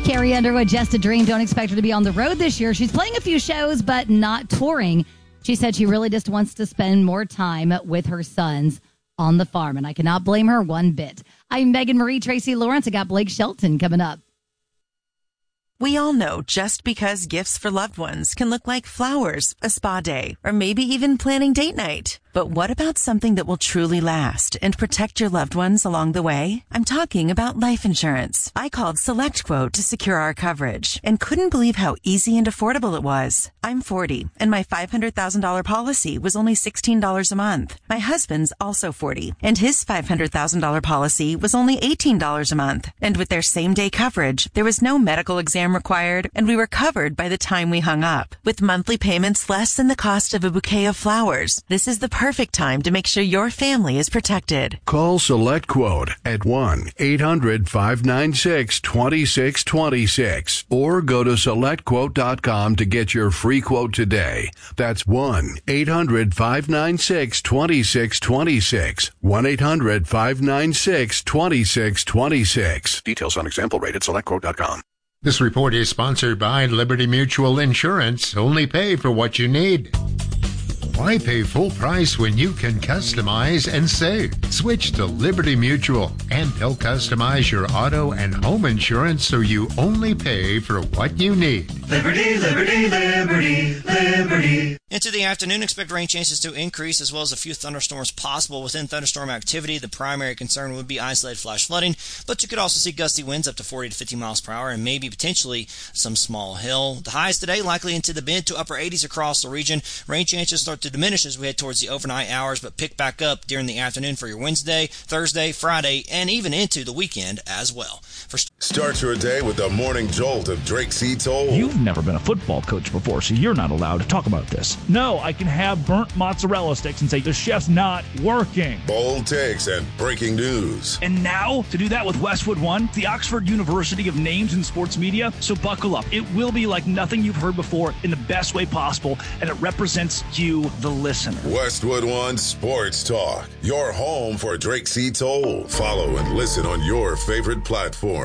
Carrie Underwood, Just a Dream. Don't expect her to be on the road this year. She's playing a few shows, but not touring. She said she really just wants to spend more time with her sons on the farm, and I cannot blame her one bit. I'm Megan Marie Tracy Lawrence. I got Blake Shelton coming up. We all know just because gifts for loved ones can look like flowers, a spa day, or maybe even planning date night. But what about something that will truly last and protect your loved ones along the way? I'm talking about life insurance. I called SelectQuote to secure our coverage and couldn't believe how easy and affordable it was. I'm 40, and my $500,000 policy was only $16 a month. My husband's also 40, and his $500,000 policy was only $18 a month. And with their same-day coverage, there was no medical exam required, and we were covered by the time we hung up. With monthly payments less than the cost of a bouquet of flowers, this is the perfect time to make sure your family is protected. Call SelectQuote at 1-800-596-2626 or go to SelectQuote.com to get your free quote today. That's 1-800-596-2626. 1-800-596-2626. Details on example rate at SelectQuote.com. This report is sponsored by Liberty Mutual Insurance. Only pay for what you need. Why pay full price when you can customize and save? Switch to Liberty Mutual, and they'll customize your auto and home insurance so you only pay for what you need. Liberty, liberty, liberty, liberty. Into the afternoon, expect rain chances to increase as well as a few thunderstorms possible. Within thunderstorm activity, the primary concern would be isolated flash flooding, but you could also see gusty winds up to 40 to 50 miles per hour and maybe potentially some small hail. The highs today likely into the mid to upper 80s across the region. Rain chances start to diminish as we head towards the overnight hours, but pick back up during the afternoon for your Wednesday, Thursday, Friday, and even into the weekend as well. Start your day with the morning jolt of Drake C. Toll. You've never been a football coach before, so you're not allowed to talk about this. No, I can have burnt mozzarella sticks and say the chef's not working. Bold takes and breaking news. And now, to do that with Westwood One, the Oxford University of names in sports media. So buckle up. It will be like nothing you've heard before in the best way possible, and it represents you, the listener. Westwood One Sports Talk, your home for Drake C. Toll. Follow and listen on your favorite platform.